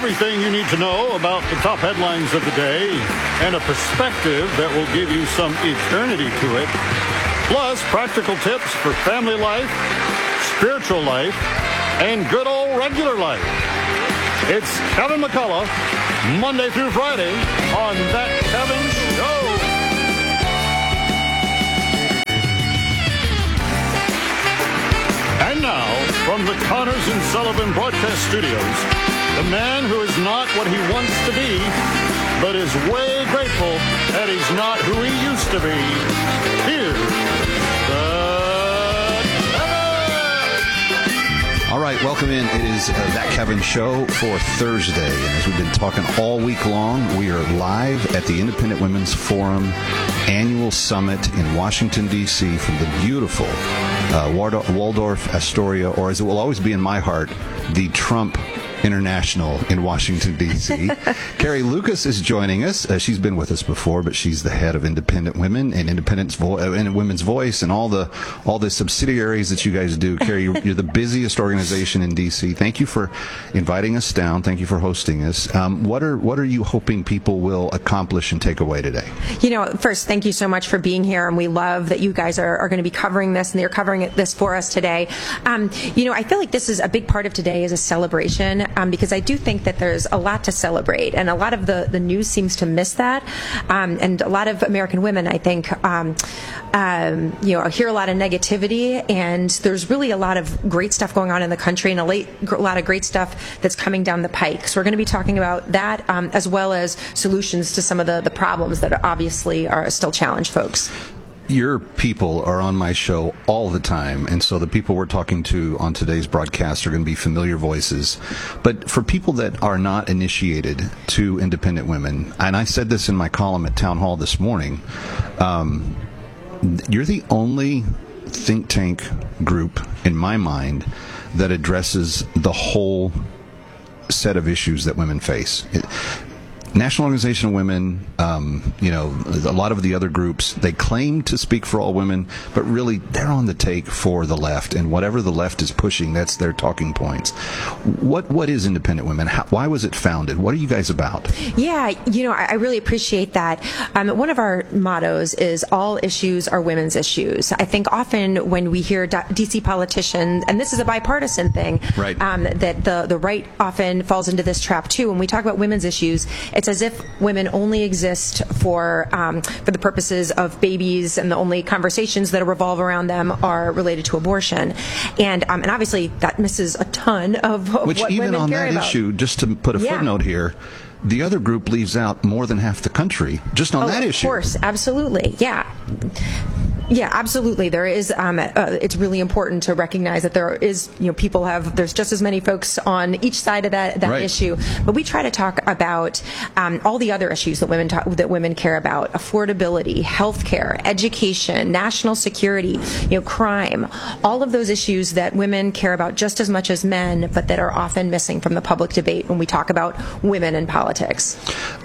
Everything you need to know about the top headlines of the day and a perspective that will give you some eternity to it. Plus, practical tips for family life, spiritual life, and good old regular life. It's Kevin McCullough, Monday through Friday on That Kevin Show. And now, from the Connors and Sullivan Broadcast Studios, the man who is not what he wants to be, but is way grateful that he's not who he used to be. Here's All right, welcome in. It is That Kevin Show for Thursday. And as we've been talking all week long, we are live at the Independent Women's Forum Annual Summit in Washington, D.C. from the beautiful Waldorf Astoria, or as it will always be in my heart, the Trump International in Washington, D.C. Carrie Lucas is joining us. She's been with us before, but she's the head of Independent Women and Women's Voice and all the subsidiaries that you guys do. Carrie, you're the busiest organization in D.C. Thank you for inviting us down. Thank you for hosting us. What are you hoping people will accomplish and take away today? First, thank you so much for being here, and we love that you guys are going to be covering this, and they're covering this for us today. I feel like this is a big part of today is a celebration. Because I do think that there's a lot to celebrate, and a lot of the news seems to miss that. And a lot of American women, I think, hear a lot of negativity, and there's really a lot of great stuff going on in the country, and a lot of great stuff that's coming down the pike. So we're going to be talking about that, as well as solutions to some of the problems that obviously are still challenge folks. Your people are on my show all the time, and so the people we're talking to on today's broadcast are going to be familiar voices. But for people that are not initiated to independent women, and I said this in my column at Town Hall this morning, you're the only think tank group, in my mind, that addresses the whole set of issues that women face. National Organization of Women, a lot of the other groups, they claim to speak for all women, but really they're on the take for the left, and whatever the left is pushing, that's their talking points. What is Independent Women? Why was it founded? What are you guys about? Yeah, I really appreciate that. One of our mottos is all issues are women's issues. I think often when we hear DC politicians, and this is a bipartisan thing, right, that the right often falls into this trap too. When we talk about women's issues, it's as if women only exist for the purposes of babies, and the only conversations that revolve around them are related to abortion, and obviously that misses a ton of which what even women on care that about. issue, just to put a footnote here, the other group leaves out more than half the country just on that issue. Of course, absolutely, Yeah, absolutely. There is. It's really important to recognize that there is. There's just as many folks on each side of that right. issue. But we try to talk about all the other issues that women care about: affordability, healthcare, education, national security, crime. All of those issues that women care about just as much as men, but that are often missing from the public debate when we talk about women in politics.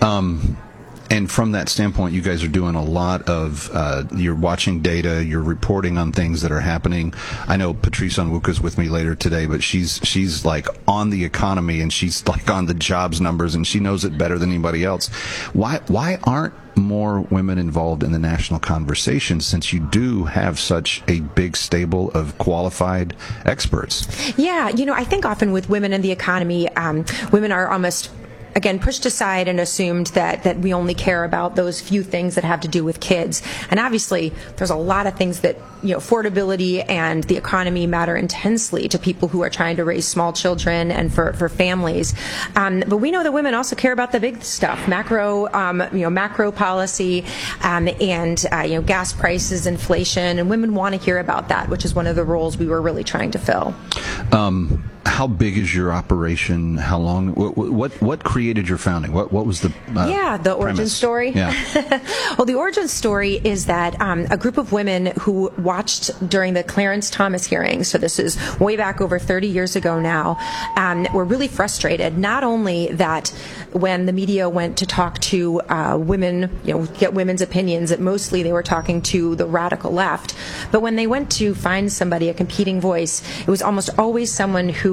And from that standpoint, you guys are doing a lot of, you're watching data, you're reporting on things that are happening. I know Patrice Onwuka's with me later today, but she's like on the economy, and she's like on the jobs numbers, and she knows it better than anybody else. Why aren't more women involved in the national conversation, since you do have such a big stable of qualified experts? Yeah, I think often with women in the economy, women are almost again, pushed aside and assumed that we only care about those few things that have to do with kids. And obviously, there's a lot of things that, affordability and the economy matter intensely to people who are trying to raise small children and for families. But we know that women also care about the big stuff, macro policy, and gas prices, inflation, and women want to hear about that, which is one of the roles we were really trying to fill. How big is your operation? How long? What created your founding? What was the the origin premise? story? Yeah. Well, the origin story is that a group of women who watched during the Clarence Thomas hearings, so this is way back over 30 years ago now, were really frustrated. Not only that when the media went to talk to women, get women's opinions, that mostly they were talking to the radical left, but when they went to find somebody, a competing voice, it was almost always someone who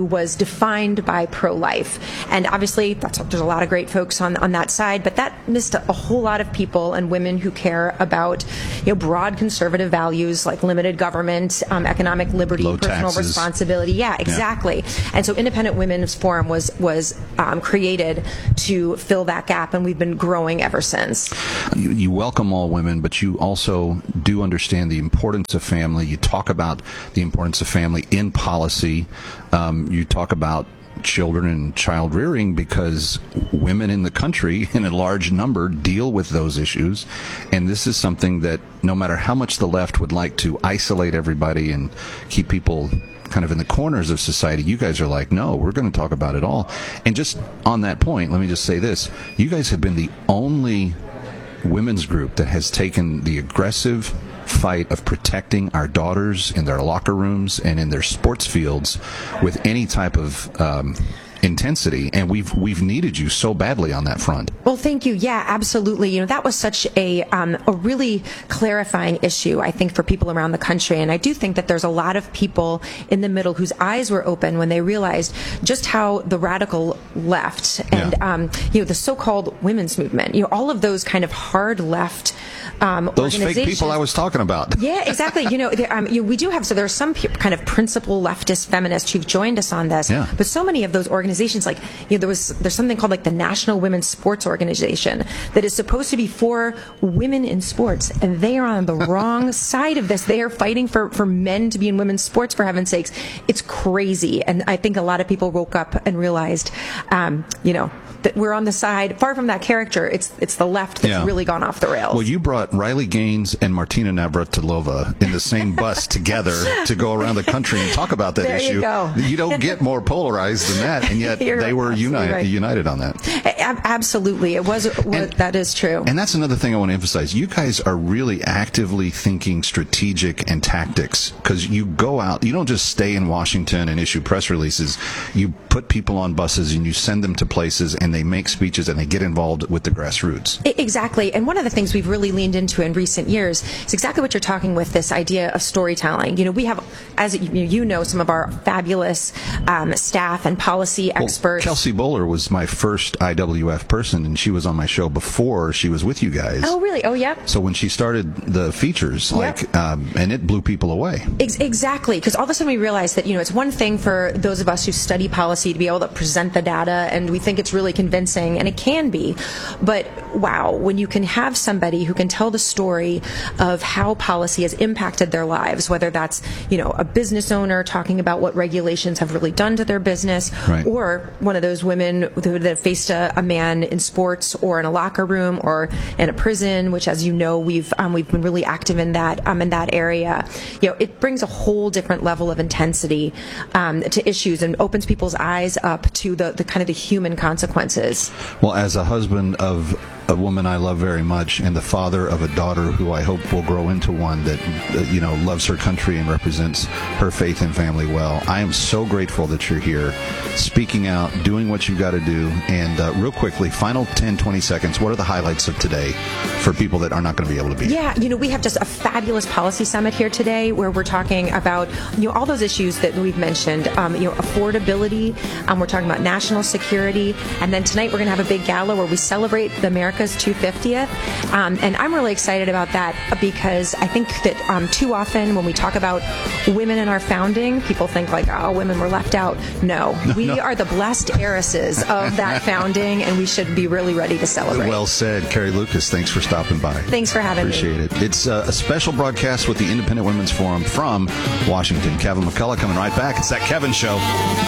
who was defined by pro-life. And obviously, there's a lot of great folks on that side, but that missed a whole lot of people and women who care about broad conservative values like limited government, economic liberty, low personal taxes. responsibility. Yeah, exactly. Yeah. And so Independent Women's Forum was created to fill that gap, and we've been growing ever since. You welcome all women, but you also do understand the importance of family. You talk about the importance of family in policy. You talk about children and child rearing because women in the country in a large number deal with those issues, and this is something that no matter how much the left would like to isolate everybody and keep people kind of in the corners of society, you guys are like, no, we're going to talk about it all. And just on that point, let me just say this: you guys have been the only women's group that has taken the aggressive fight of protecting our daughters in their locker rooms and in their sports fields with any type of intensity, and we've needed you so badly on that front. Well, thank you. Yeah, absolutely. That was such a really clarifying issue, I think, for people around the country. And I do think that there's a lot of people in the middle whose eyes were open when they realized just how the radical left and the so-called women's movement, all of those kind of hard left those fake people I was talking about. Yeah, exactly. We do have, so there are some kind of principal leftist feminists who've joined us on this, but so many of those organizations, like, there's something called like the National Women's Sports Organization that is supposed to be for women in sports, and they are on the wrong side of this. They are fighting for men to be in women's sports, for heaven's sakes. It's crazy. And I think a lot of people woke up and realized, that we're on the side, far from that character. It's the left that's really gone off the rails. Well, you brought Riley Gaines and Martina Navratilova in the same bus together to go around the country and talk about that issue. You don't get more polarized than that, and yet they were united on that. Absolutely. That is true. And that's another thing I want to emphasize. You guys are really actively thinking strategic and tactics, because you go out, you don't just stay in Washington and issue press releases. You put people on buses and you send them to places, and they make speeches and they get involved with the grassroots. Exactly. And one of the things we've really leaned into in recent years is exactly what you're talking with, this idea of storytelling. We have, as some of our fabulous staff and policy experts. Kelsey Bowler was my first IWF person, and she was on my show before she was with you guys. Oh, really? Oh, yeah. So when she started the features, and it blew people away. Exactly. Because all of a sudden we realized that, it's one thing for those of us who study policy to be able to present the data, and we think it's really convincing, and it can be. But wow, when you can have somebody who can tell the story of how policy has impacted their lives, whether that's, a business owner talking about what regulations have really done to their business, or one of those women that faced a man in sports or in a locker room or in a prison, which, as you know, we've been really active in that area. It brings a whole different level of intensity to issues and opens people's eyes up to the kind of the human consequences. Well, as a husband of a woman I love very much, and the father of a daughter who I hope will grow into one that loves her country and represents her faith and family well, I am so grateful that you're here, speaking out, doing what you've got to do. And real quickly, final 10-20 seconds, what are the highlights of today for people that are not going to be able to be here? We have just a fabulous policy summit here today where we're talking about all those issues that we've mentioned, affordability, we're talking about national security, and then tonight we're going to have a big gala where we celebrate the America's 250th, and I'm really excited about that because I think that too often when we talk about women in our founding, people think like, oh, women were left out. No, we are the blessed heiresses of that founding, and we should be really ready to celebrate. Well said. Carrie Lucas, thanks for stopping by. Thanks for having me. Appreciate it. It's a special broadcast with the Independent Women's Forum from Washington. Kevin McCullough coming right back. It's That Kevin Show.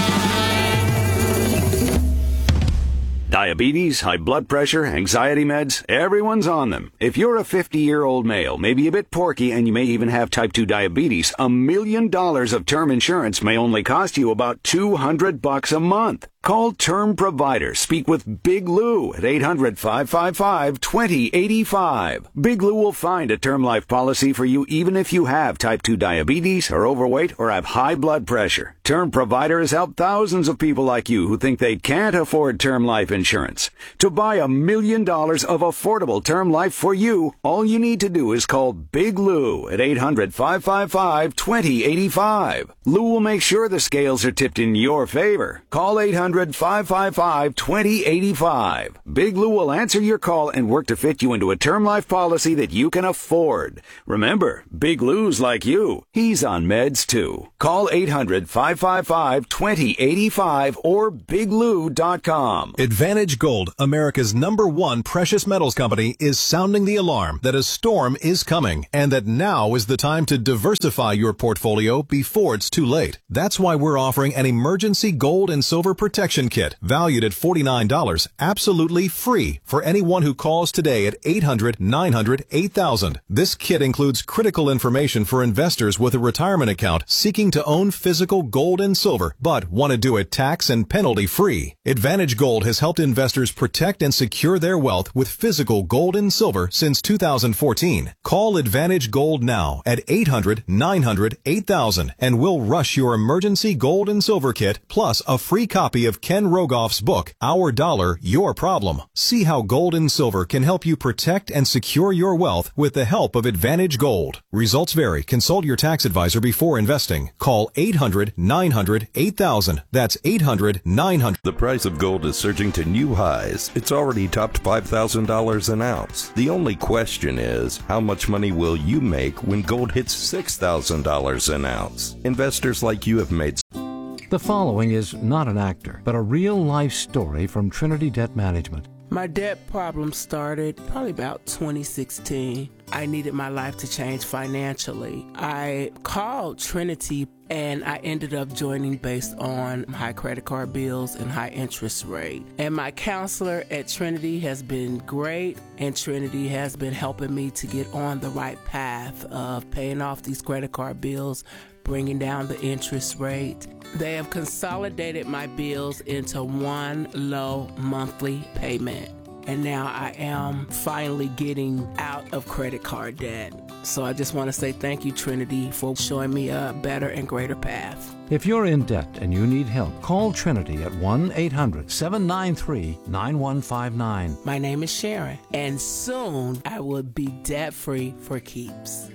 Diabetes, high blood pressure, anxiety meds, everyone's on them. If you're a 50-year-old male, maybe a bit porky, and you may even have type 2 diabetes, $1 million of term insurance may only cost you about $200 a month. Call Term Provider. Speak with Big Lou at 800-555-2085. Big Lou will find a term life policy for you even if you have type 2 diabetes, are overweight, or have high blood pressure. Term Provider has helped thousands of people like you who think they can't afford term life insurance. To buy $1 million of affordable term life for you, all you need to do is call Big Lou at 800-555-2085. Lou will make sure the scales are tipped in your favor. Call 800-555-2085. Big Lou will answer your call and work to fit you into a term life policy that you can afford. Remember, Big Lou's like you. He's on meds too. Call 800-555-2085 or biglou.com. Advantage Gold, America's #1 precious metals company, is sounding the alarm that a storm is coming and that now is the time to diversify your portfolio before it's too late. That's why we're offering an emergency gold and silver protection kit valued at $49, absolutely free for anyone who calls today at 800-900-8000. This kit includes critical information for investors with a retirement account seeking to own physical gold and silver, but want to do it tax and penalty free. Advantage Gold has helped investors protect and secure their wealth with physical gold and silver since 2014. Call Advantage Gold now at 800-900-8000 and we'll rush your emergency gold and silver kit plus a free copy of Ken Rogoff's book, Our Dollar, Your Problem. See how gold and silver can help you protect and secure your wealth with the help of Advantage Gold. Results vary. Consult your tax advisor before investing. Call 800-900-8000. That's 800-900. The price of gold is surging to new highs. It's already topped $5,000 an ounce. The only question is, how much money will you make when gold hits $6,000 an ounce? Investors like you have made. The following is not an actor, but a real-life story from Trinity Debt Management. My debt problem started probably about 2016. I needed my life to change financially. I called Trinity and I ended up joining based on high credit card bills and high interest rate. And my counselor at Trinity has been great, and Trinity has been helping me to get on the right path of paying off these credit card bills, bringing down the interest rate. They have consolidated my bills into one low monthly payment. And now I am finally getting out of credit card debt. So I just want to say thank you, Trinity, for showing me a better and greater path. If you're in debt and you need help, call Trinity at 1-800-793-9159. My name is Sharon, and soon I will be debt-free for keeps.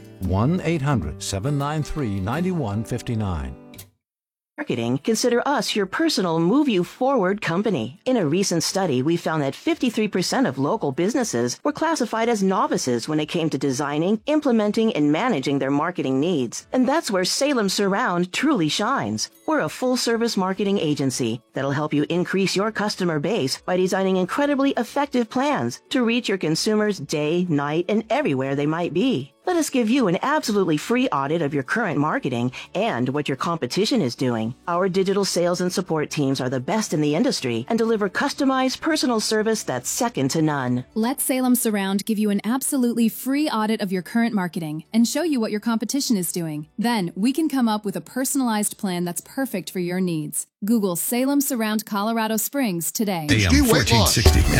1-800-793-9159. Marketing, consider us your personal Move You Forward company. In a recent study, we found that 53% of local businesses were classified as novices when it came to designing, implementing, and managing their marketing needs. And that's where Salem Surround truly shines. We're a full-service marketing agency that'll help you increase your customer base by designing incredibly effective plans to reach your consumers day, night, and everywhere they might be. Let us give you an absolutely free audit of your current marketing and what your competition is doing. Our digital sales and support teams are the best in the industry and deliver customized personal service that's second to none. Let Salem Surround give you an absolutely free audit of your current marketing and show you what your competition is doing. Then we can come up with a personalized plan that's perfect for your needs. Google Salem Surround Colorado Springs today. AM 1460